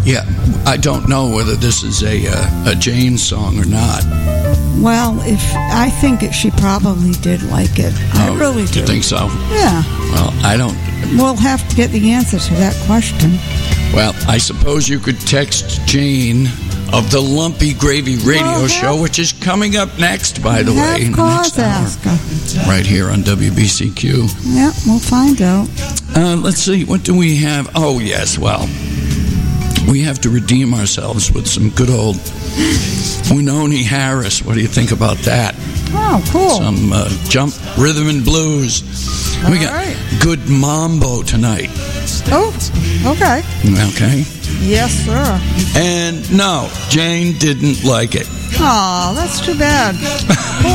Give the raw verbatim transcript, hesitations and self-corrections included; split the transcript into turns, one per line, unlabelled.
Yeah, I don't know whether this is a uh, a Jane song or not.
Well, if I think it, she probably did like it. I
Oh,
really
do
do.
you think so?
Yeah.
Well, I don't.
We'll have to get the answer to that question.
Well, I suppose you could text Jane of the Lumpy Gravy Radio
Well,
Show,
have-
which is coming up next, by the
Have
way, in the
cause
next hour.
ask her.
Right here on W B C Q.
Yeah, we'll find out.
Uh, let's see, what do we have? Oh, yes, well, we have to redeem ourselves with some good old Unoni Harris. What do you think about that?
Oh, cool.
Some uh, jump rhythm and blues. We got
right.
good mambo tonight.
Oh, okay.
Okay.
Yes, sir.
And no, Jane didn't like it.
Oh, that's too bad.